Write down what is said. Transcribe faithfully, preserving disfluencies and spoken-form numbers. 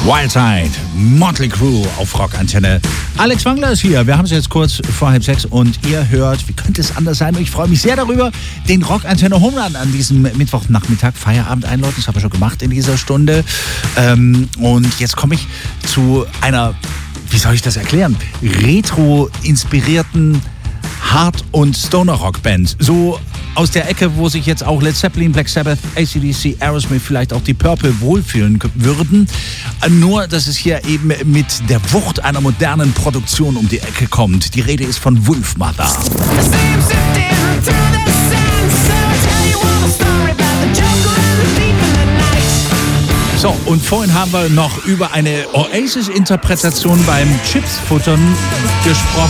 Wildside, Motley Crue auf Rockantenne. Alex Wangler ist hier. Wir haben es jetzt kurz vor halb sechs und ihr hört, wie könnte es anders sein? Ich freue mich sehr darüber, den Rockantenne Home Run an diesem Mittwochnachmittag, Feierabend einläuten. Das habe ich schon gemacht in dieser Stunde. Ähm, und jetzt komme ich zu einer, wie soll ich das erklären, retro-inspirierten Hard- und Stoner-Rock-Band. So aus der Ecke, wo sich jetzt auch Led Zeppelin, Black Sabbath, A C D C, Aerosmith, vielleicht auch die Purple wohlfühlen würden. Nur, dass es hier eben mit der Wucht einer modernen Produktion um die Ecke kommt. Die Rede ist von Wolfmother. So, und vorhin haben wir noch über eine Oasis-Interpretation beim Chips-Futtern gesprochen.